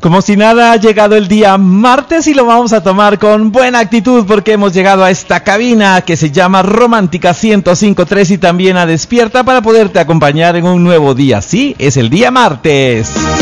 Como si nada, ha llegado el día martes y lo vamos a tomar con buena actitud porque hemos llegado a esta cabina que se llama Romántica 105.3 y también a Despierta para poderte acompañar en un nuevo día. Sí, es el día martes.